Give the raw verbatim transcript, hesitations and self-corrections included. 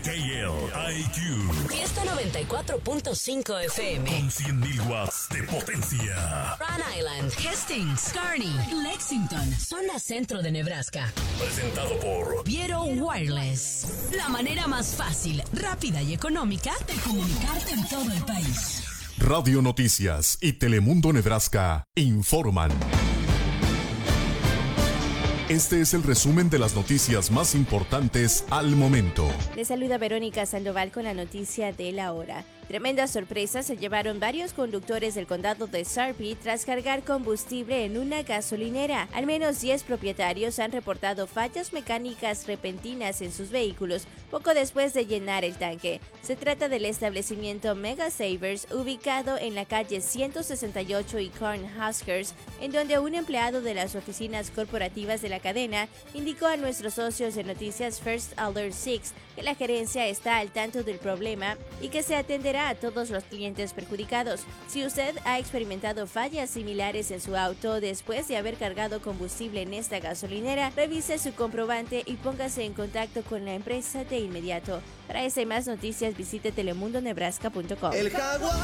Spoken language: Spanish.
K L I Q. Fiesta noventa y cuatro punto cinco F M. Con cien mil watts de potencia. Rhode Island, Hastings, Kearney, Lexington, zona centro de Nebraska. Presentado por Viero Wireless. La manera más fácil, rápida y económica de comunicarte en todo el país. Radio Noticias y Telemundo Nebraska informan. Este es el resumen de las noticias más importantes al momento. Les saluda Verónica Sandoval con la noticia de la hora. Tremenda sorpresa se llevaron varios conductores del condado de Sarpy tras cargar combustible en una gasolinera. Al menos diez propietarios han reportado fallas mecánicas repentinas en sus vehículos poco después de llenar el tanque. Se trata del establecimiento Mega Savers, ubicado en la calle ciento sesenta y ocho y Cornhuskers, en donde un empleado de las oficinas corporativas de la cadena indicó a nuestros socios de noticias First Alert Six que la gerencia está al tanto del problema y que se atenderá a todos los clientes perjudicados. Si usted ha experimentado fallas similares en su auto después de haber cargado combustible en esta gasolinera, revise su comprobante y póngase en contacto con la empresa de inmediato. Para esta y más noticias visite telemundo nebraska punto com.